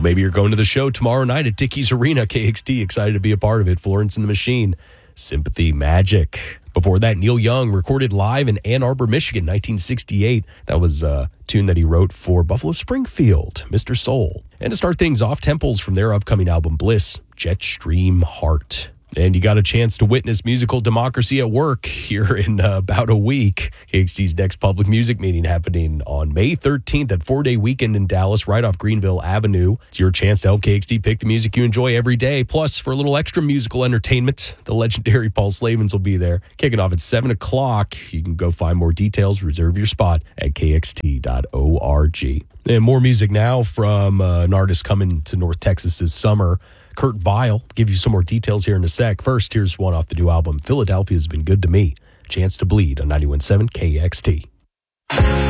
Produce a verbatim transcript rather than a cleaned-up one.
Well, maybe you're going to the show tomorrow night at Dickies Arena, K X T. Excited to be a part of it. Florence and the Machine, Sympathy Magic. Before that, Neil Young recorded live in Ann Arbor, Michigan, nineteen sixty-eight. That was a tune that he wrote for Buffalo Springfield, Mister Soul. And to start things off, Temples from their upcoming album, Bliss, Jetstream Heart. And you got a chance to witness musical democracy at work here in uh, about a week. K X T's next public music meeting happening on May thirteenth at Four Day Weekend in Dallas, right off Greenville Avenue. It's your chance to help K X T pick the music you enjoy every day. Plus, for a little extra musical entertainment, the legendary Paul Slavens will be there. Kicking off at seven o'clock. You can go find more details, reserve your spot at k x t dot org. And more music now from uh, an artist coming to North Texas this summer. Kurt Vile. Give you some more details here in a sec. First, here's one off the new album, Philadelphia Has Been Good to Me. Chance to Bleed on ninety-one point seven K X T.